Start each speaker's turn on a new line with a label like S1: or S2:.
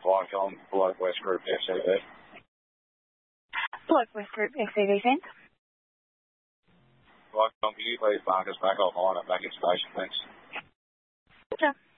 S1: Lycon, Bloke West Group, FCV.
S2: Bloke West Group, FCV, thanks.
S1: Lycon, can you please mark us back offline and back in station, thanks?
S2: Sure.